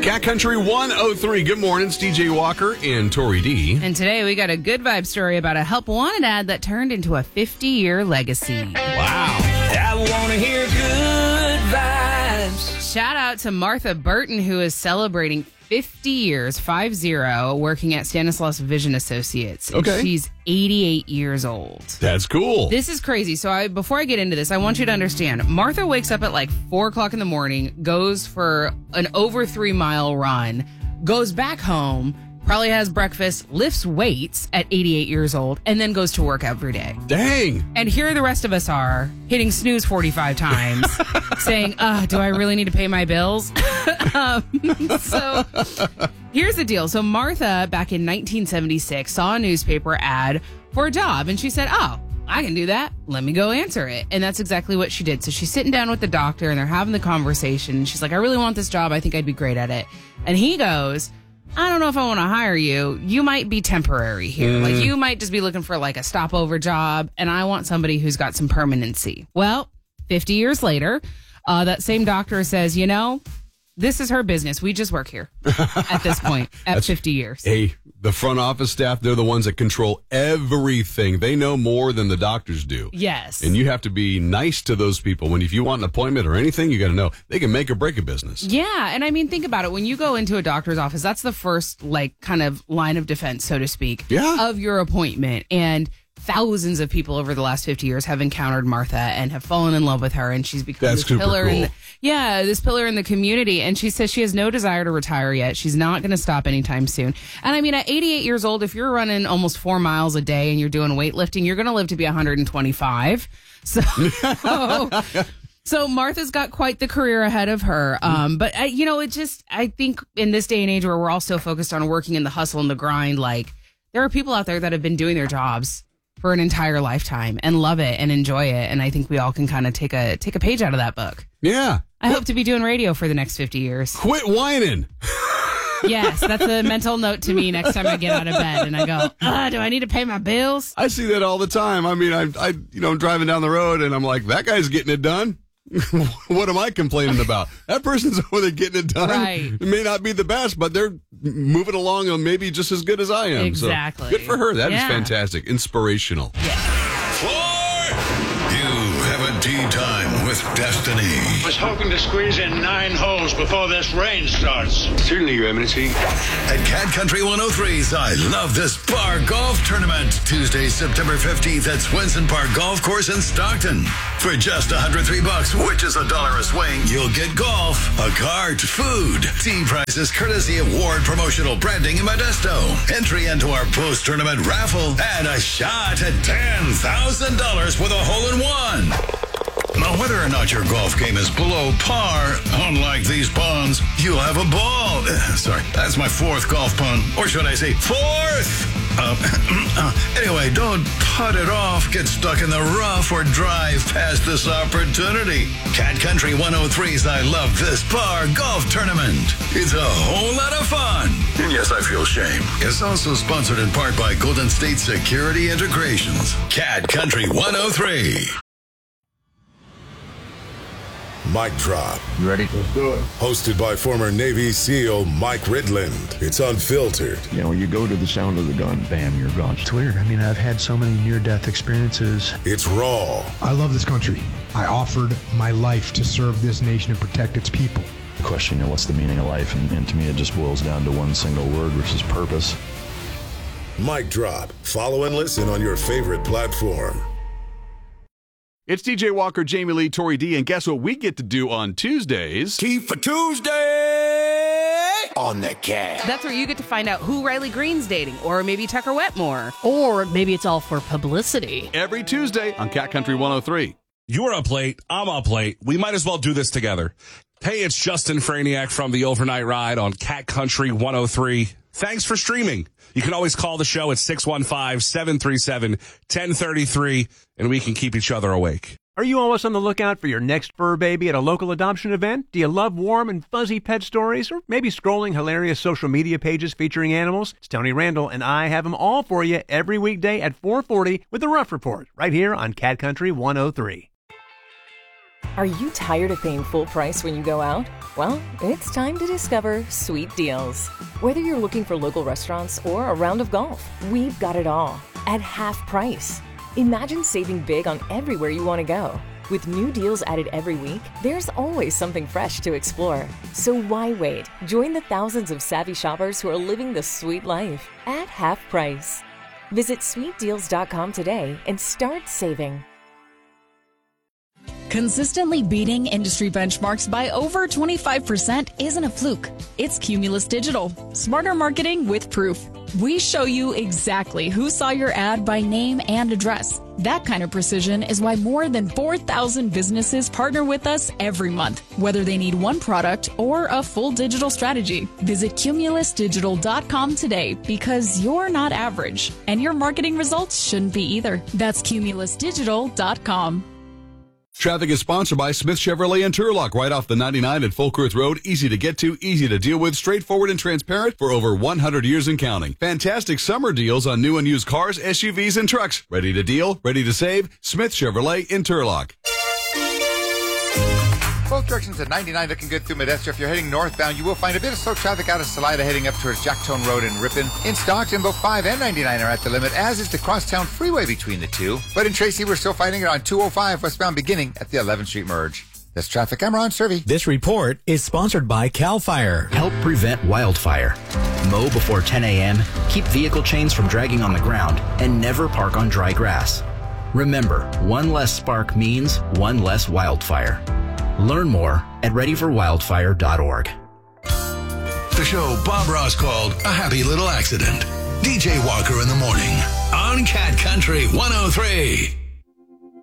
Cat Country 103. Good morning. It's DJ Walker and Tori D. And today we got a good vibe story about a Help Wanted ad that turned into a 50-year legacy. Wow. I want to hear good vibes. Shout out to Martha Burton, who is celebrating 50 years, 50, working at Stanislaus Vision Associates. Okay. She's 88 years old. That's cool. This is crazy. So before I get into this, I want you to understand. Martha wakes up at like 4 o'clock in the morning, goes for an over 3-mile run, goes back home, probably has breakfast, lifts weights at 88 years old, and then goes to work every day. Dang. And here the rest of us are hitting snooze 45 times, saying, do I really need to pay my bills? So here's the deal. So Martha, back in 1976, saw a newspaper ad for a job, and she said, I can do that. Let me go answer it. And that's exactly what she did. So she's sitting down with the doctor, and they're having the conversation. She's like, I really want this job. I think I'd be great at it. And he goes, I don't know if I want to hire you. You might be temporary here. Like, you might just be looking for like a stopover job, and I want somebody who's got some permanency. Well, 50 years later, that same doctor says, this is her business. We just work here at this point at 50 years. Hey, the front office staff, they're the ones that control everything. They know more than the doctors do. Yes. And you have to be nice to those people. If you want an appointment or anything, you got to know they can make or break a business. Yeah. And I mean, think about it. When you go into a doctor's office, that's the first kind of line of defense, so to speak, of your appointment. And thousands of people over the last 50 years have encountered Martha and have fallen in love with her, and she's become this pillar this pillar in the community. And she says she has no desire to retire yet. She's not going to stop anytime soon. And I mean, at 88 years old, if you're running almost 4 miles a day and you're doing weightlifting, you're going to live to be 125. So Martha's got quite the career ahead of her. But I think in this day and age where we're all so focused on working in the hustle and the grind, like, there are people out there that have been doing their jobs for an entire lifetime and love it and enjoy it. And I think we all can kind of take a page out of that book. Yeah. I hope to be doing radio for the next 50 years. Quit whining. Yes, that's a mental note to me next time I get out of bed and I go, do I need to pay my bills? I see that all the time. I mean, I'm driving down the road and I'm like, that guy's getting it done. What am I complaining about? That person's over there getting it done. Right. It may not be the best, but they're moving along and maybe just as good as I am. Exactly. So good for her. That is fantastic. Inspirational. You have a tea time with Destiny. I was hoping to squeeze in 9 holes before this rain starts. Certainly, Your Eminency. At Cat Country 103's I Love This Bar Golf Tournament, Tuesday, September 15th at Swenson Park Golf Course in Stockton. For just $103, which is $1 a swing, you'll get golf, a cart, food, tea prices courtesy of Ward Promotional Branding in Modesto, entry into our post-tournament raffle, and a shot at $10,000 with a hole-in-one. Now, whether or not your golf game is below par, unlike these ponds, you'll have a ball. Sorry, that's my 4th golf pun. Or should I say 4th? Anyway, don't putt it off, get stuck in the rough, or drive past this opportunity. Cat Country 103's I Love This Bar Golf Tournament. It's a whole lot of fun. And yes, I feel shame. It's also sponsored in part by Golden State Security Integrations. Cat Country 103. Mic Drop. You ready? Let's do it. Hosted by former Navy SEAL Mike Ridland. It's unfiltered. You go to the sound of the gun, bam, you're gone. It's weird. I mean, I've had so many near-death experiences. It's raw. I love this country. I offered my life to serve this nation and protect its people. The question, what's the meaning of life? And to me, it just boils down to one single word, which is purpose. Mic Drop. Follow and listen on your favorite platform. It's DJ Walker, Jamie Lee, Tori D, and guess what we get to do on Tuesdays? Tea for Tuesday on the Cat. That's where you get to find out who Riley Green's dating, or maybe Tucker Wetmore. Or maybe it's all for publicity. Every Tuesday on Cat Country 103. You're up late. I'm up late. We might as well do this together. Hey, it's Justin Franiak from the Overnight Ride on Cat Country 103. Thanks for streaming. You can always call the show at 615-737-1033, and we can keep each other awake. Are you always on the lookout for your next fur baby at a local adoption event? Do you love warm and fuzzy pet stories? Or maybe scrolling hilarious social media pages featuring animals? It's Tony Randall, and I have them all for you every weekday at 4:40 with The Rough Report, right here on Cat Country 103. Are you tired of paying full price when you go out? Well, it's time to discover Sweet Deals. Whether you're looking for local restaurants or a round of golf, we've got it all at half price. Imagine saving big on everywhere you want to go. With new deals added every week, there's always something fresh to explore. So why wait? Join the thousands of savvy shoppers who are living the sweet life at half price. Visit sweetdeals.com today and start saving. Consistently beating industry benchmarks by over 25% isn't a fluke. It's Cumulus Digital. Smarter marketing with proof. We show you exactly who saw your ad by name and address. That kind of precision is why more than 4,000 businesses partner with us every month, whether they need one product or a full digital strategy. Visit cumulusdigital.com today because you're not average, and your marketing results shouldn't be either. That's cumulusdigital.com. Traffic is sponsored by Smith Chevrolet and Turlock, right off the 99 at Folkworth Road. Easy to get to, easy to deal with, straightforward and transparent for over 100 years and counting. Fantastic summer deals on new and used cars, SUVs, and trucks. Ready to deal, ready to save? Smith Chevrolet in Turlock. Both directions at 99 looking good through Modesto. If you're heading northbound, you will find a bit of slow traffic out of Salida heading up towards Jacktone Road and Ripon. In Stockton, both 5 and 99 are at the limit, as is the Crosstown Freeway between the two. But in Tracy, we're still fighting it on 205 westbound beginning at the 11th Street merge. That's traffic. I'm Ron Servey. This report is sponsored by CAL FIRE. Help prevent wildfire. Mow before 10 a.m., keep vehicle chains from dragging on the ground, and never park on dry grass. Remember, one less spark means one less wildfire. Learn more at readyforwildfire.org. The show Bob Ross called a happy little accident. DJ Walker in the morning on Cat Country 103.